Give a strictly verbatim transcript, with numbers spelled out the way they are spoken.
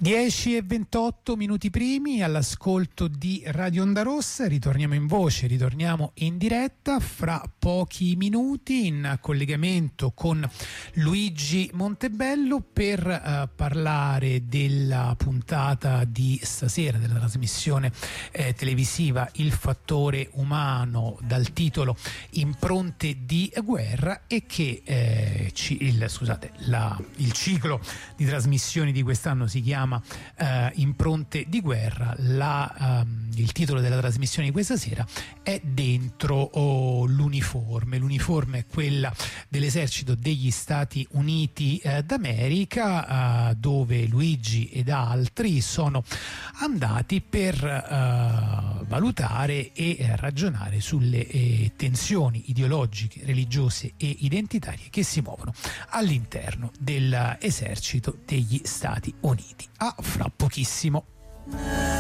dieci e ventotto minuti primi all'ascolto di Radio Onda Rossa. Ritorniamo in voce, ritorniamo in diretta fra pochi minuti in collegamento con Luigi Montebello per uh, parlare della puntata di stasera della trasmissione eh, televisiva Il fattore umano, dal titolo Impronte di guerra, e che eh, ci, il, scusate, la, il ciclo di trasmissioni di quest'anno si chiama Uh, Impronte di guerra. La, um, il titolo della trasmissione di questa sera è Dentro oh, l'uniforme. L'uniforme è quella dell'esercito degli Stati Uniti uh, d'America, uh, dove Luigi ed altri sono andati per uh, valutare e uh, ragionare sulle eh, tensioni ideologiche, religiose e identitarie che si muovono all'interno dell'esercito degli Stati Uniti. A fra pochissimo.